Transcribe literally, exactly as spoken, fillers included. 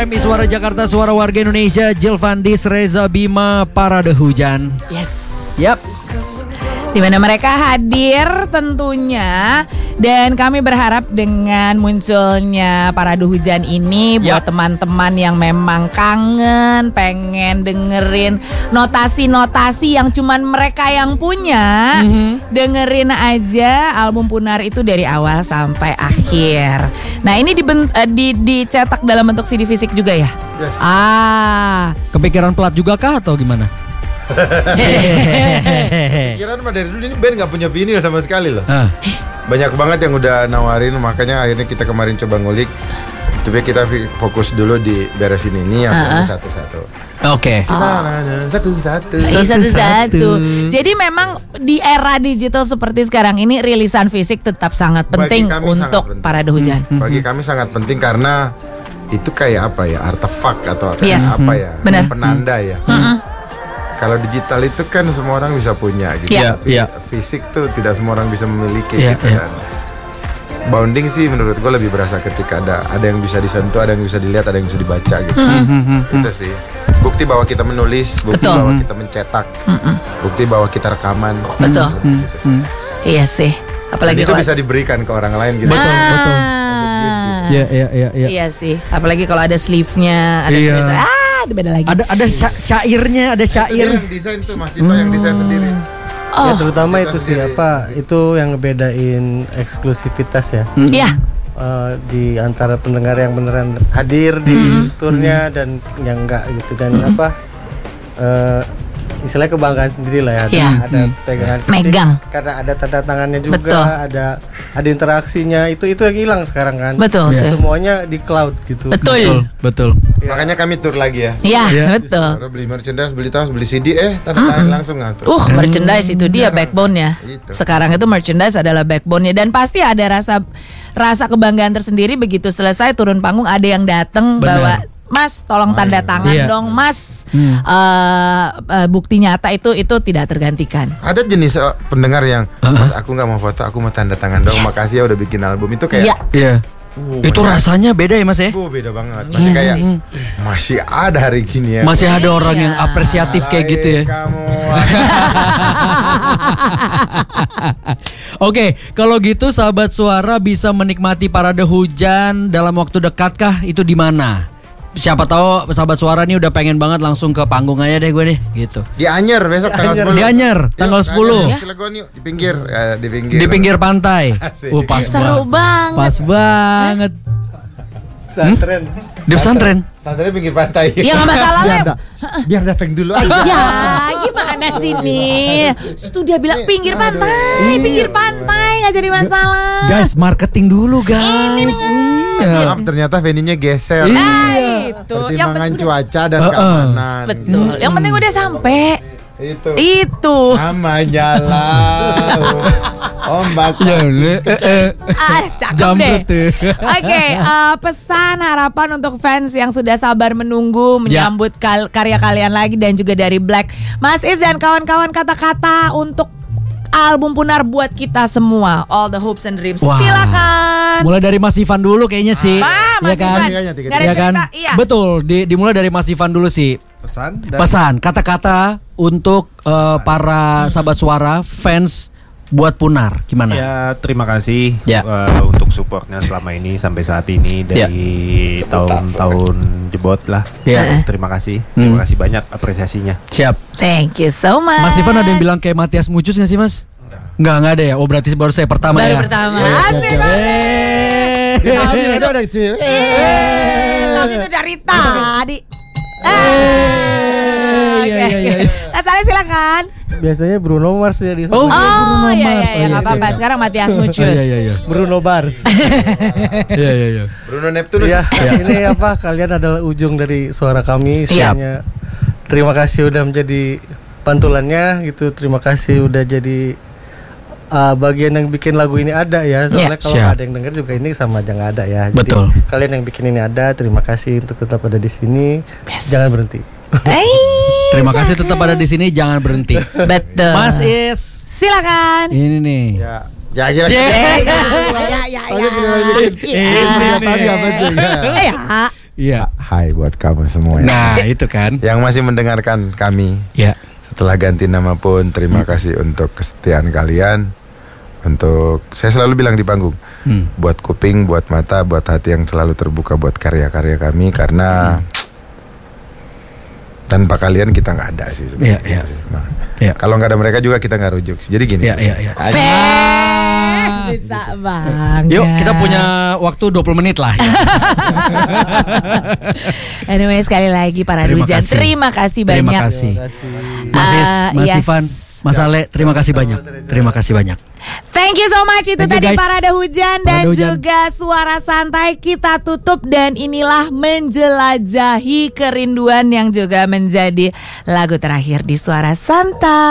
Prime, Suara Jakarta, Suara Warga Indonesia. Jill Vandis, Reza Bima, Parade Hujan. Yes. Yap. Di mana mereka hadir tentunya, dan kami berharap dengan munculnya Parade Hujan ini buat Yap. teman-teman yang memang kangen, pengen dengerin notasi-notasi yang cuman mereka yang punya, mm-hmm. dengerin aja album Punar itu dari awal sampai akhir. Nah, ini dibent- di dicetak dalam bentuk C D fisik juga ya? Yes. Ah, Kepikiran plat juga kah atau gimana? Pikiran mah dari dulu ini band gak punya vinyl sama sekali loh. Ah. Banyak banget yang udah nawarin, makanya akhirnya kita kemarin coba ngulik. Tapi kita fokus dulu di beresin ini yang uh-uh. satu-satu. Oke. Okay. Oh. Satu-satu. Satu-satu. Jadi memang di era digital seperti sekarang ini rilisan fisik tetap sangat penting untuk sangat penting. Parade Hujan. Hmm. Bagi kami sangat penting karena itu kayak apa ya, artefak atau kayak yes. apa ya, benar. penanda ya. Mm-hmm. Kalau digital itu kan semua orang bisa punya gitu. Yeah. Tapi yeah. fisik tuh tidak semua orang bisa memiliki yeah, gitu yeah. kan. Bounding sih menurut gue lebih berasa ketika ada ada yang bisa disentuh, ada yang bisa dilihat, ada yang bisa dibaca gitu. Mm-hmm. Itu sih. Bukti bahwa kita menulis, bukti Betul. bahwa kita mencetak, mm-hmm. bukti bahwa kita rekaman. Betul. Mm-hmm. Mm-hmm. Iya sih. Apalagi itu bisa diberikan ke orang lain gitu. Betul, ah. betul. Iya, iya, iya, iya. Iya sih. Apalagi kalau ada sleeve-nya, ada iya. tulisan. Ah, itu beda lagi. Ada ada sya- syairnya, ada syair. Itu yang desain tuh Mas Cito yang desain sendiri. Oh. Ya terutama itu sih sendiri. apa itu yang ngebedain eksklusivitas ya. Iya. Uh, di antara pendengar yang beneran hadir di mm-hmm. turnya mm-hmm. dan yang enggak gitu dan mm-hmm. apa uh, istilahnya kebanggaan sendiri lah ya. Ada, yeah. ada pegangan fisik, megang karena ada tanda tangannya juga. Betul. ada ada interaksinya, itu itu yang hilang sekarang kan. Betul ya. sih. Semuanya di cloud gitu. Betul. Betul. Ya. Makanya kami tur lagi ya. Iya, ya. betul. Bisa, beli merchandise, beli tas, beli C D, eh tanda tangan hmm. langsung ngatur. Uh, merchandise itu dia hmm. backbone-nya. Gitu. Sekarang itu merchandise adalah backbone-nya, dan pasti ada rasa rasa kebanggaan tersendiri begitu selesai turun panggung ada yang datang bawa, Mas, tolong tanda tangan iya. dong, Mas. Hmm. Uh, uh, bukti nyata itu itu tidak tergantikan. Ada jenis uh, pendengar yang, Mas, aku nggak mau foto, aku mau tanda tangan dong. Yes. Makasih ya udah bikin album itu kayak. Iya. Yeah. Uh, itu banyak. Rasanya beda ya Mas ya? Oh, beda banget. Masih kayak mm. masih ada hari gini ya. Masih ada orang yang apresiatif kayak gitu ya. Kamu. Oke, kalau gitu sahabat Suara bisa menikmati Parade Hujan dalam waktu dekat kah? Itu di mana? Siapa tahu sahabat Suara nih udah pengen banget langsung ke panggung aja deh gue nih gitu. Di Anyer besok tanggal sepuluh. Di Anyer tanggal yuk, sepuluh. Anyer, Cilegon yuk, di pinggir, ya, di pinggir. Di pinggir pantai. Asik. Uh, pas seru banget. Pas banget. Pesantren. Hmm? Di pesantren. Pesantren pinggir pantai. Ya nggak masalah biar, lah. da- biar datang dulu aja. Ya, gimana sih nih? Studio bilang pinggir pantai, pinggir pantai nggak jadi masalah. Guys, marketing dulu guys. Maaf, ternyata venue-nya geser. Nah, itu yang Pertimbangan penting cuaca dan Uh-uh. keamanan. betul. Gitu. Yang penting udah sampai. Itu. Itu. Namanya lah. Ombak. Ah, cakep deh. Oke, uh, pesan harapan untuk fans yang sudah sabar menunggu menyambut kal- karya kalian lagi dan juga dari Black, Mas Is dan kawan-kawan, kata-kata untuk album Punar buat kita semua, All the Hopes and Dreams. Wah. Silakan. Mulai dari Mas Ivan dulu kayaknya sih. Ah, Mas ya kan? Ivan. Tiga-tiga, tiga-tiga. Nggak ada Ya kan? cerita, iya. Betul, di, dimulai dari Mas Ivan dulu sih. Pesan dan Pesan, kata-kata untuk uh, para sahabat Suara, fans buat Punar, gimana? Ya, terima kasih Ya. uh, untuk supportnya selama ini sampai saat ini dari Ya. tahun-tahun jebot lah. Ya. Terima kasih, terima Hmm. kasih banyak apresiasinya. Siap. Thank you so much. Mas Ivan ada yang bilang kayak Matias Mucus gak sih Mas? Enggak, enggak ada ya. Oh berarti baru saya pertama Baru ya. pertama. Ya, Asik siap, siap. banget. Eh. Tadi ada ada cuy. Tapi itu dari tadi. Eh, iya, Oke. iya, iya. Mas Ale silakan. Biasanya Bruno Mars ya di sana. Oh, Oh Bruno iya Mars. iya iya, nggak apa-apa. Sekarang Matias Mucus. Iya, iya, iya. Bruno Mars. Iya, iya, iya. Bruno Neptunus. Ya, ini apa? Kalian adalah ujung dari suara kami. Isinya. Terima kasih udah menjadi pantulannya gitu. Terima kasih udah jadi uh, bagian yang bikin lagu ini ada ya. Soalnya Yeah. kalau Siap. ada yang denger juga ini sama aja nggak ada ya. Jadi Betul. kalian yang bikin ini ada. Terima kasih untuk tetap ada di sini. Yes. Jangan berhenti. Eh, Terima kasih tetap ada di sini, jangan berhenti. betul. Mas Is, silakan. ini nih. Ya. Ya ya. Cek. Ya ya ya. Ini pernyataan nggak penting ya. Eh ya. Iya. Hai buat kamu semua. Nah, itu kan. Yang masih mendengarkan kami. Iya. Setelah ganti nama pun terima hmm. kasih untuk kesetiaan kalian. Untuk saya selalu bilang di panggung, hmm. buat kuping, buat mata, buat hati yang selalu terbuka buat karya-karya kami karena hmm. tanpa kalian kita nggak ada sih sebenarnya. Iya, gitu iya. sih. Nah, iya. Kalau nggak ada mereka juga kita nggak rujuk. Jadi gini. Iya, iya, iya. Bisa banget. Yuk kita punya waktu dua puluh menit lah. Anyway sekali lagi para Terima Hujan kasih. Terima kasih Terima banyak. kasih. Uh, Mas Is, Mas yes. Ivan, Mas Ale, terima kasih banyak. Terima kasih banyak. Thank you so much. Itu Thank you, tadi guys. Parade Hujan dan Parade Hujan. juga Suara Santai. Kita tutup dan inilah Menjelajahi Kerinduan yang juga menjadi lagu terakhir di Suara Santai.